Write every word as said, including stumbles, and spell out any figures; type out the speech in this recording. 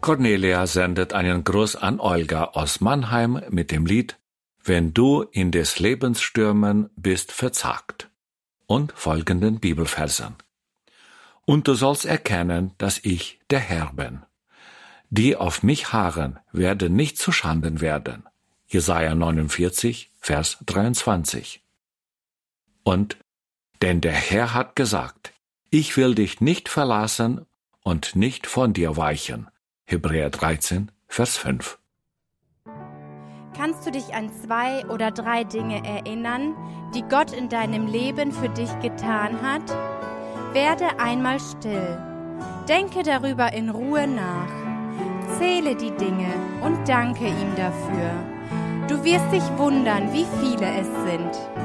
Cornelia sendet einen Gruß an Olga aus Mannheim mit dem Lied »Wenn du in des Lebensstürmen bist verzagt« und folgenden Bibelversen. »Und du sollst erkennen, dass ich der Herr bin. Die auf mich harren, werden nicht zu Schanden werden.« Jesaja neunundvierzig, Vers dreiundzwanzig. Und »Denn der Herr hat gesagt, ich will dich nicht verlassen und nicht von dir weichen.« Hebräer dreizehn, Vers fünf. Kannst du dich an zwei oder drei Dinge erinnern, die Gott in deinem Leben für dich getan hat? Werde einmal still. Denke darüber in Ruhe nach. Zähle die Dinge und danke ihm dafür. Du wirst dich wundern, wie viele es sind.